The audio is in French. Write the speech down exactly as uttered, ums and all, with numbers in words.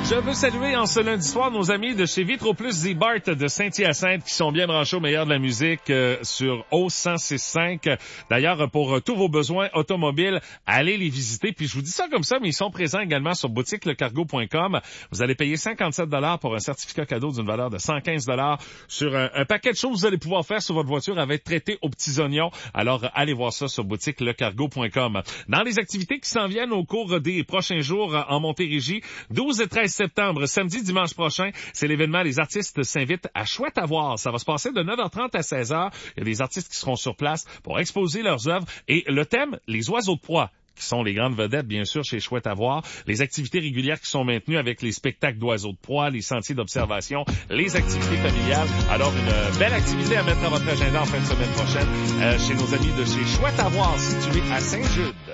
Je veux saluer en ce lundi soir nos amis de chez Vitro Plus Z-Bart de Saint-Hyacinthe qui sont bien branchés au meilleur de la musique euh, sur O cent six cinq. D'ailleurs, pour euh, tous vos besoins automobiles, allez les visiter. Puis je vous dis ça comme ça, mais ils sont présents également sur boutique le cargo point com. Vous allez payer cinquante-sept dollars pour un certificat cadeau d'une valeur de cent quinze dollars sur un, un paquet de choses que vous allez pouvoir faire sur votre voiture avec traité aux petits oignons. Alors, euh, allez voir ça sur boutique le cargo point com. Dans les activités qui s'en viennent au cours des prochains jours euh, en Montérégie, douze et treize septembre, samedi, dimanche prochain, c'est l'événement Les artistes s'invitent à Chouette à voir. Ça va se passer de neuf heures trente à seize heures. Il y a des artistes qui seront sur place pour exposer leurs œuvres. Et le thème, les oiseaux de proie, qui sont les grandes vedettes, bien sûr, chez Chouette à voir. Les activités régulières qui sont maintenues avec les spectacles d'oiseaux de proie, les sentiers d'observation, les activités familiales. Alors, une belle activité à mettre à votre agenda en fin de semaine prochaine euh, chez nos amis de chez Chouette à voir, situé à Saint-Jude.